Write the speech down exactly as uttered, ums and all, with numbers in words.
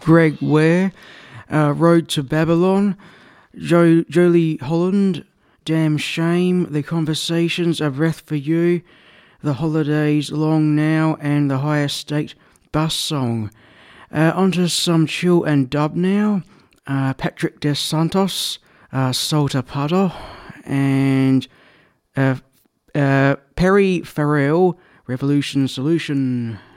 Greg Ware, uh, Road to Babylon, jo- Jolie Holland, Damn Shame, The Conversations, A Breath for You, The Holidays Long Now, and The Higher State Bus Song. Uh, onto some chill and dub now. Uh, Patrick Des Santos, uh, Salta Puddle, and uh, uh, Perry Farrell, Revolution Solution.